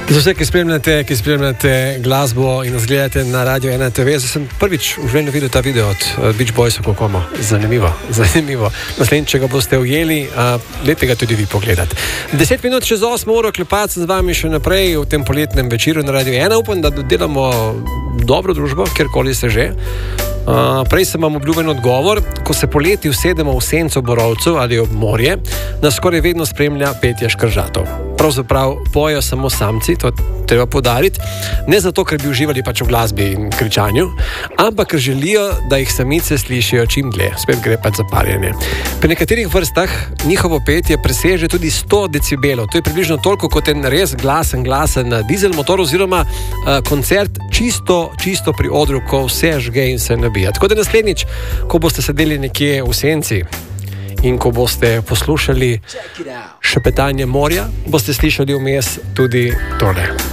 Za vse, ki spremljate glasbo in nas gledate na Radio 1 TV, sem prvič v življenju videl ta video od Beach Boysov, kako zanimivo. Naslednjič, če ga boste ujeli, dajte ga tudi vi pogledati. 10 minut čez 8 uro klepati sem z vami še naprej v tem poletnem večeru na Radio 1. Upam, da delamo dobro družbo, kjerkoli se že. Prej sem vam obljuben odgovor. Ko se poleti usedemo v senco borovcev ali ob morje, nas skoraj vedno spremlja petje škržatov. Pravzaprav pojejo samo samci, to treba poudariti, ne zato, ker bi uživali pač v glasbi in kričanju, ampak ker želijo, da jih samice slišijo čim dlje. Spet gre pač za parjenje. Pri nekaterih vrstah njihovo petje preseže tudi 100 decibelov. To je približno toliko kot en res glasen dizel motor oziroma koncert čisto pri odru, ko vse žge in se nabija. Tako da naslednjič, ko boste sedeli nekje v senci in ko boste poslušali šepetanje morja, boste slišali vmes tudi tole.